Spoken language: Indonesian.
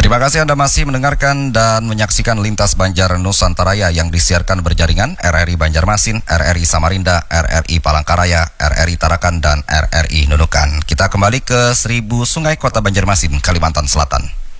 Terima kasih Anda masih mendengarkan dan menyaksikan Lintas Banjar Nusantara yang disiarkan berjaringan RRI Banjarmasin, RRI Samarinda, RRI Palangkaraya, RRI Tarakan, dan RRI Nunukan. Kita kembali ke 1000 Sungai Kota Banjarmasin, Kalimantan Selatan.